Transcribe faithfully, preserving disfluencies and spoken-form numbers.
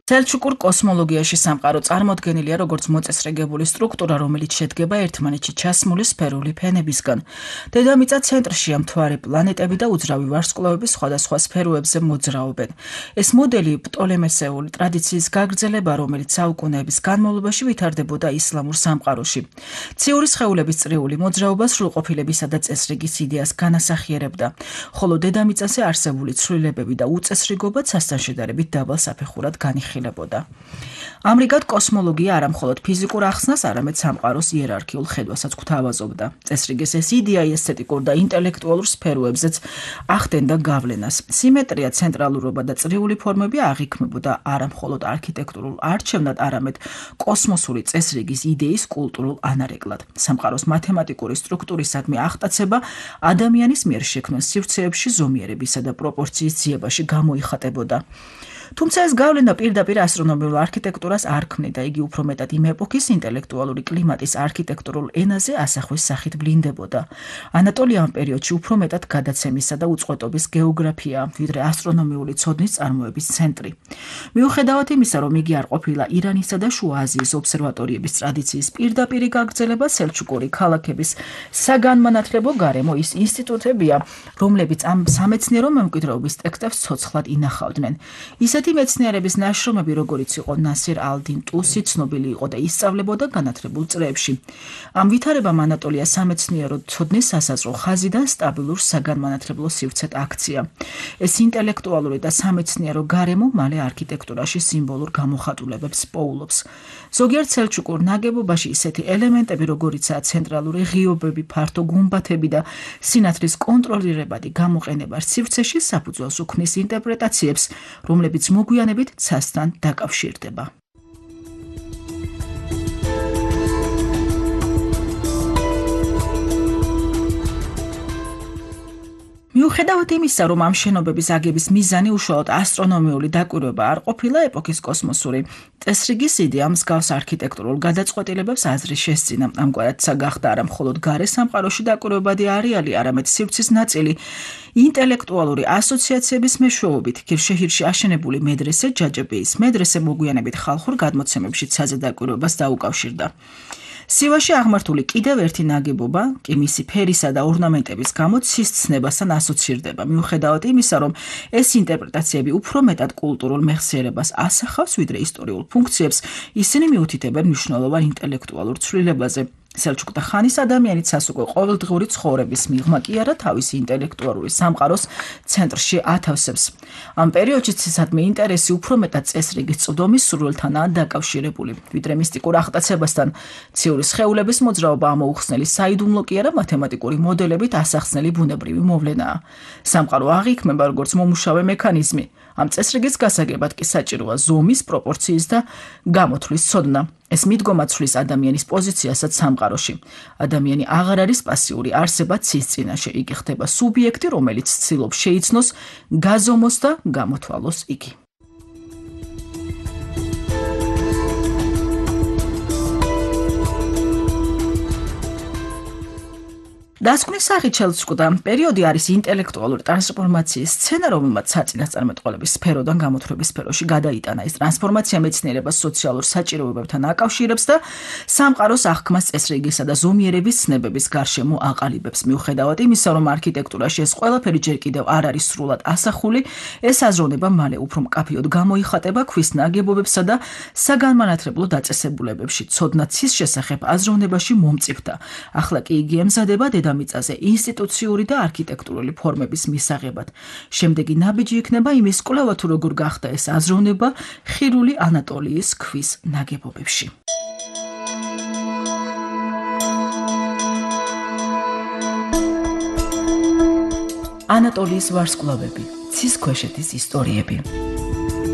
სელჩუკურ კოსმოლოგიაში სამყარო წარმოდგენილია როგორც მოწესრიგებული სტრუქტურა, რომელიც შედგება ერთმანეთში ჩასმული სფერული ფენებისგან. დედამიწა ცენტრშია, მთვარე პლანეტები და უძრავი ვარსკვლავები სხვადასხვა სფეროებზე მოძრაობენ. ეს მოდელი პტოლემეოსური ტრადიციის გაგრძელება, რომელიც საუკუნეების განმავლობაში ვითარდებოდა ისლამურ სამყაროში. ციური სხეულების წრიული მოძრაობა სრულყოფილებისა და წესრიგის იდეას განასახიერებდა, ხოლო დედამიწაზე არსებული ცვლილებები და უწესრიგობა ცასთან შედარებით დაბალ საფეხურად განიხილავდა. ამრიგად კოსმოლოგია არა მხოლოდ ფიზიკურ ახსნას, არამედ სამყაროს იერარქიულ ხედვასაც გვთავაზობდა. წესრიგის ეს იდეა ესთეტიკურ და ინტელექტუალურ სფეროებზეც ახდენდა გავლენას. სიმეტრია, ცენტრალურობა და წრიული ფორმები აღიქმებოდა არა მხოლოდ არქიტექტურულ არჩევნად, არამედ კოსმოსური წესრიგის იდეის კულტურულ ანარეკლად. სამყაროს მათემატიკური სტრუქტურისადმი აღტაცება ადამიანის მიერ შექმნილ სივრცეებში ზომიერებისა და პროპორციის ძიებაში გამოიხატებოდა. თუმცა ეს გავლენა პირდაპირ ასტრონომიულ არქიტექტურას არ ქმნიდა, იგი უფრო მეტად იმ ეპოქის ინტელექტუალური კლიმატის არქიტექტურულ ენაზე ასახვის სახით ვლინდებოდა. ანატოლია ამ პერიოდში უფრო მეტად გადაცემისა და უწყვეტობის გეოგრაფია, ვიდრე ასტრონომიული ცოდნის წარმოების ცენტრი. მიუხედავად იმისა, რომ იგი არ ყოფილა ირანისა და შუა აზიის ობსერვატორიების ტრადიციის პირდაპირი გაგრძელება, სელჩუკური ქალაქების საგანმანათლებლო გარემო ის ინსტიტუტებია, რომლებიც ამ სამეცნიერო მემკვიდრეობის ტექსტებს ცოცხლად ინახავდნენ. ისეთი მეცნიერების ნაშრომები, როგორიც იყო ნასირ ალ-დინ ტუსი, ცნობილი იყო და ისწავლებოდა განათლებულ წრეებში. ამ ვითარებამ ანატოლია სამეცნიერო ცოდნის სასაზღვრო ხაზიდან სტაბილურ საგანმანათლებლო სივრცედ აქცია. ეს ინტელექტუალური და სამეცნიერო გარემო მალე არქიტექტურაში სიმბოლურ გამოხატულებებს პოულობს. ზოგიერთ სელჩუკურ ნაგებობაში ისეთი ელემენტები, როგორიცაა ცენტრალური ღიობები, ფართო გუმბათები და სინათლის კონტროლირებადი გამოყენება სივრცეში საფუძველს უქმნის ინტერპრეტაციებს, რომლებიც მოგვიანებით ცასთან დაკავშირდება. მიუხედავად იმისა, რომ ამ შენობების აგების მიზანი უშუალოდ ასტრონომიული დაკვირვება არ ყოფილა, ეპოქის კოსმოსური წესრიგის იდეა მსგავს არქიტექტურულ გადაწყვეტილებებს აზრი შესძინა. ამგვარად გახდა არა მხოლოდ გარე სამყაროში დაკვირვებადი არეალი, არამედ სივრცის ნაწილი ინტელექტუალური ასოციაციების მეშვეობით. ქირშეჰირში აშენებული მედრესე, ჯაჯებეის მედრესე მოგვიანებით ხალხურ გადმოცემებში ცაზე დაკვირვებას დაუკავშირდა. სივაში აღმართული კიდევ ერთი ნაგებობა კი მისი ფერისა და ორნამენტების გამო ცის ცნებასთან ასოცირდება. მიუხედავად იმისა, რომ ეს ინტერპრეტაციები უფრო მეტად კულტურულ მეხსიერებას ასახავს, ვიდრე ისტორიულ ფუნქციებს, ისინი მიუთითებენ მნიშვნელოვან ინტელექტუალურ ცვლილებაზე. სელჩუკთა ხანის ადამიანიც უკვე ყოველდღიური ცხოვრების მიღმა კი არა თავისი ინტელექტუალური სამყაროს ცენტრში ათავსებს. ამ პერიოდში ცისადმი ინტერესი უფრო მეტად წესრიგის წვდომის სურვილთანაა დაკავშირებული, ვიდრე მისტიკურ აღტაცებასთან. ციური სხეულების მოძრაობა ამოუხსნელი საიდუმლო კი არა მათემატიკური მოდელებით ასახსნელი ბუნებრივი მოვლენაა. სამყარო აღიქმება როგორც მომუშავე მექანიზმი. ამ წესრიგის გასაგებად კი საჭიროა ზომის, პროპორციის და გამოთვლის ცოდნა. ეს მიდგომა ცვლის ადამიანის პოზიციასაც სამყაროში. ადამიანი აღარ არის პასიური არსება ცის წინაშე, იგი ხდება სუბიექტი, რომელიც ცდილობს შეიცნოს, გაზომოს და გამოთვალოს იგი. დასკვნის სახით სელჩუკთა პერიოდი არის ინტელექტუალური ტრანსფორმაციის სცენა, რომელმაც საწინასწარმეტყველების სფეროდან გამოთვლების სფეროში გადაიტანა. ეს ტრანსფორმაცია მეცნიერებას სოციალურ საჭიროებებთან აკავშირებს და სამყაროს აღქმას წესრიგისა და ზომიერების ცნებების გარშემო აყალიბებს. მიუხედავად იმისა, რომ არქიტექტურაში ეს ყველაფერი ჯერ კიდევ არ არის სრულად ასახული, ეს აზროვნება მალე უფრო მკაფიოდ გამოიხატება ქვის ნაგებობებსა და საგანმანათლებლო დაწესებულებებში. ცოდნა ცის შესახებ აზროვნებაში მომწიფდა. ახლა კი იგი ემზადება დედამიწაზე ინსტიტუციური და არქიტექტურული ფორმების მისაღებად. შემდეგი ნაბიჯი იქნება იმის კვლევა, თუ როგორ გახდა ეს აზროვნება ხირული ანატოლიის ქვის ნაგებობებში. ანატოლიის ვარსკვლავები, ცის ქვეშეთის ისტორიები.